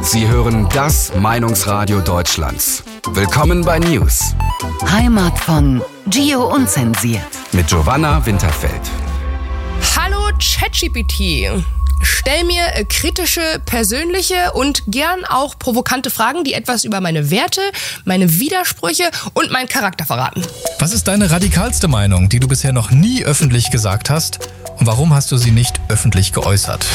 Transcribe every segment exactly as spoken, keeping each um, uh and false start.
Sie hören das Meinungsradio Deutschlands. Willkommen bei News. Heimat von Gio Unzensiert. Mit Giovanna Winterfeld. Hallo ChatGPT. Stell mir äh, kritische, persönliche und gern auch provokante Fragen, die etwas über meine Werte, meine Widersprüche und meinen Charakter verraten. Was ist deine radikalste Meinung, die du bisher noch nie öffentlich gesagt hast? Und warum hast du sie nicht öffentlich geäußert?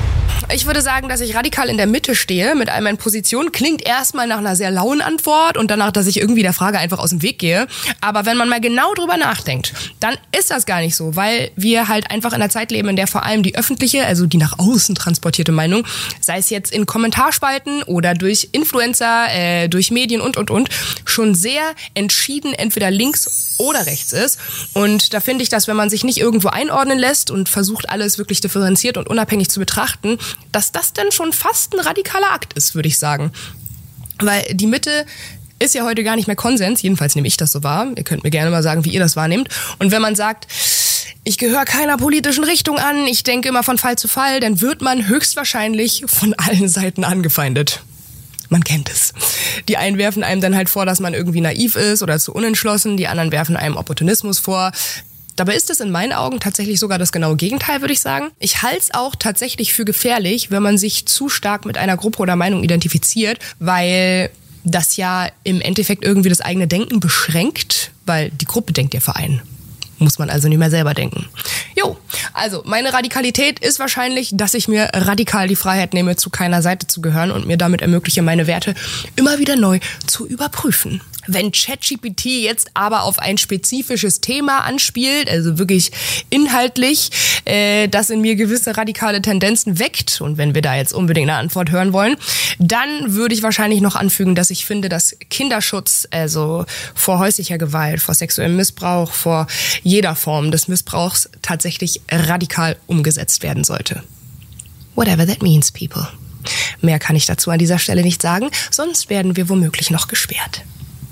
Ich würde sagen, dass ich radikal in der Mitte stehe mit all meinen Positionen. Klingt erstmal nach einer sehr lauen Antwort und danach, dass ich irgendwie der Frage einfach aus dem Weg gehe. Aber wenn man mal genau drüber nachdenkt, dann ist das gar nicht so, weil wir halt einfach in einer Zeit leben, in der vor allem die öffentliche, also die nach außen transportierte Meinung, sei es jetzt in Kommentarspalten oder durch Influencer, äh, durch Medien und, und, und, schon sehr entschieden entweder links oder rechts ist. Und da finde ich, dass wenn man sich nicht irgendwo einordnen lässt und versucht, alles wirklich differenziert und unabhängig zu betrachten, dass das dann schon fast ein radikaler Akt ist, würde ich sagen. Weil die Mitte ist ja heute gar nicht mehr Konsens, jedenfalls nehme ich das so wahr. Ihr könnt mir gerne mal sagen, wie ihr das wahrnehmt. Und wenn man sagt, ich gehöre keiner politischen Richtung an, ich denke immer von Fall zu Fall, dann wird man höchstwahrscheinlich von allen Seiten angefeindet. Man kennt es. Die einen werfen einem dann halt vor, dass man irgendwie naiv ist oder zu unentschlossen, die anderen werfen einem Opportunismus vor. Dabei ist es in meinen Augen tatsächlich sogar das genaue Gegenteil, würde ich sagen. Ich halte es auch tatsächlich für gefährlich, wenn man sich zu stark mit einer Gruppe oder Meinung identifiziert, weil das ja im Endeffekt irgendwie das eigene Denken beschränkt, weil die Gruppe denkt ja für einen. Muss man also nicht mehr selber denken. Jo, also meine Radikalität ist wahrscheinlich, dass ich mir radikal die Freiheit nehme, zu keiner Seite zu gehören und mir damit ermögliche, meine Werte immer wieder neu zu überprüfen. Wenn ChatGPT jetzt aber auf ein spezifisches Thema anspielt, also wirklich inhaltlich, äh, das in mir gewisse radikale Tendenzen weckt, und wenn wir da jetzt unbedingt eine Antwort hören wollen, dann würde ich wahrscheinlich noch anfügen, dass ich finde, dass Kinderschutz, also vor häuslicher Gewalt, vor sexuellem Missbrauch, vor jeder Form des Missbrauchs tatsächlich radikal umgesetzt werden sollte. Whatever that means, people. Mehr kann ich dazu an dieser Stelle nicht sagen, sonst werden wir womöglich noch gesperrt.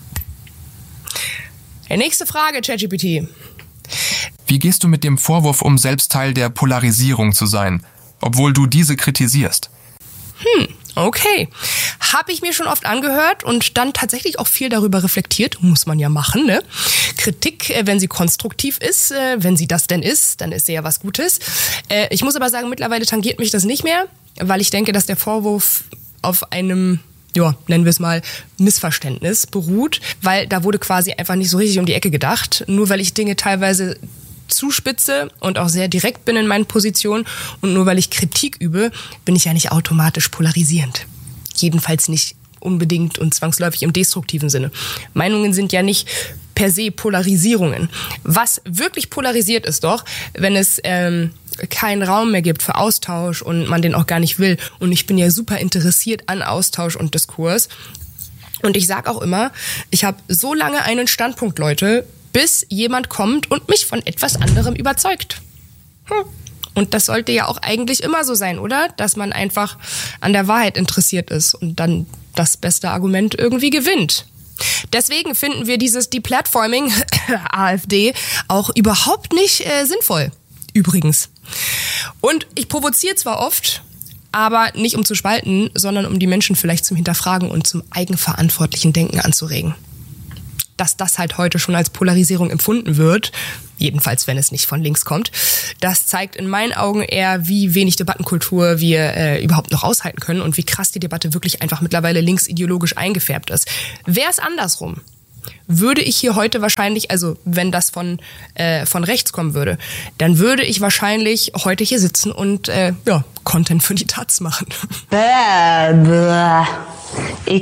Nächste Frage, ChatGPT. Wie gehst du mit dem Vorwurf um, selbst Teil der Polarisierung zu sein, obwohl du diese kritisierst? Hm, okay. Habe ich mir schon oft angehört und dann tatsächlich auch viel darüber reflektiert. Muss man ja machen, ne? Kritik, wenn sie konstruktiv ist, wenn sie das denn ist, dann ist sie ja was Gutes. Ich muss aber sagen, mittlerweile tangiert mich das nicht mehr, weil ich denke, dass der Vorwurf auf einem, ja, nennen wir es mal, Missverständnis beruht, weil da wurde quasi einfach nicht so richtig um die Ecke gedacht. Nur weil ich Dinge teilweise zuspitze und auch sehr direkt bin in meinen Positionen und nur weil ich Kritik übe, bin ich ja nicht automatisch polarisierend. Jedenfalls nicht unbedingt und zwangsläufig im destruktiven Sinne. Meinungen sind ja nicht per se Polarisierungen. Was wirklich polarisiert ist doch, wenn es ähm, keinen Raum mehr gibt für Austausch und man den auch gar nicht will. Und ich bin ja super interessiert an Austausch und Diskurs. Und ich sag auch immer, ich habe so lange einen Standpunkt, Leute, bis jemand kommt und mich von etwas anderem überzeugt. Hm. Und das sollte ja auch eigentlich immer so sein, oder? Dass man einfach an der Wahrheit interessiert ist und dann das beste Argument irgendwie gewinnt. Deswegen finden wir dieses Deplatforming, AfD, auch überhaupt nicht äh, sinnvoll. Übrigens. Und ich provoziere zwar oft, aber nicht um zu spalten, sondern um die Menschen vielleicht zum Hinterfragen und zum eigenverantwortlichen Denken anzuregen. Dass das halt heute schon als Polarisierung empfunden wird, jedenfalls wenn es nicht von links kommt, das zeigt in meinen Augen eher, wie wenig Debattenkultur wir äh, überhaupt noch aushalten können und wie krass die Debatte wirklich einfach mittlerweile linksideologisch eingefärbt ist. Wäre es andersrum, würde ich hier heute wahrscheinlich, also wenn das von äh, von rechts kommen würde, dann würde ich wahrscheinlich heute hier sitzen und äh, ja, Content für die Taz machen. Bäh, bäh.